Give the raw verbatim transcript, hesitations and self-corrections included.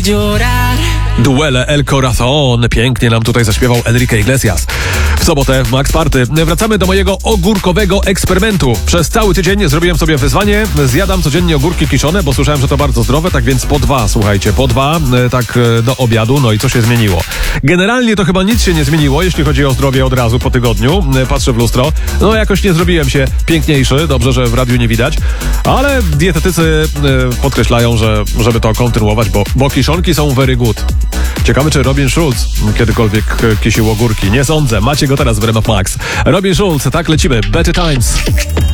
Duele El Corazón. Pięknie nam tutaj zaśpiewał Enrique Iglesias. W sobotę w Max Party wracamy do mojego ogórkowego eksperymentu. Przez cały tydzień zrobiłem sobie wyzwanie. Zjadam codziennie ogórki kiszone, bo słyszałem, że to bardzo zdrowe, tak więc po dwa, słuchajcie, po dwa, tak do obiadu. No i co się zmieniło? Generalnie to chyba nic się nie zmieniło, jeśli chodzi o zdrowie od razu po tygodniu. Patrzę w lustro. No jakoś nie zrobiłem się piękniejszy. Dobrze, że w radiu nie widać. Ale dietetycy podkreślają, że żeby to kontynuować, bo, bo kiszonki są very good. Ciekawe, czy Robin Schulz kiedykolwiek kisił ogórki. Nie sądzę. Macie go teraz w R M F Max. Robin Schulz, tak lecimy. Better Times.